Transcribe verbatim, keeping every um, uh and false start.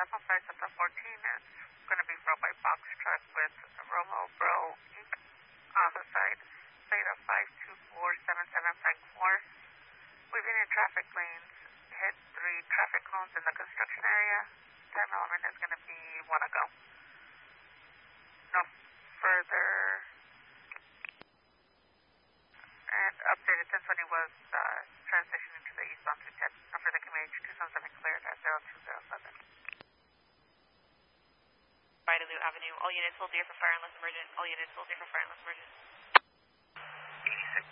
Alpha five Delta fourteen is going to be brought by box truck with Romo Bro Incorporated on the site. Theta five two four seven seven Frank Morse. We've been in traffic lanes, hit three traffic cones in the construction area. Time element is going to be one ago. No further. And updated ten twenty was uh, transitioning to the eastbound two ten. No further community two seven seven cleared at zero two zero seven. Vidalu Avenue, all units hold there for fire unless emergent. All units hold there for fire unless emergent.